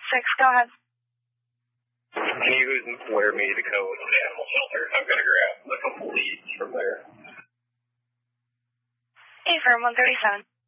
go ahead. Can you where me to go to the animal shelter? I'm going to grab a couple leads from there. Affirm 137.